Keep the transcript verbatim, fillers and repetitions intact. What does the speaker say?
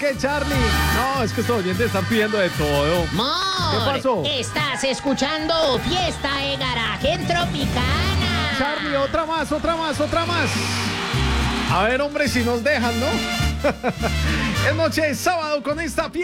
qué, Charlie? No, es que estos oyentes están pidiendo de todo. Mor, ¿Qué pasó? estás escuchando Fiesta de Garaje en Tropicana. Charlie, otra más, otra más, otra más. A ver, hombre, si nos dejan, ¿no? Es noche de sábado con esta fiesta.